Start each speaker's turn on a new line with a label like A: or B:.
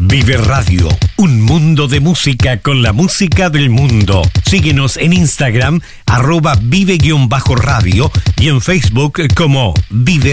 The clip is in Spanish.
A: Vive Radio, un mundo de música con la música del mundo. Síguenos en Instagram, @vive_radio y en Facebook como Vive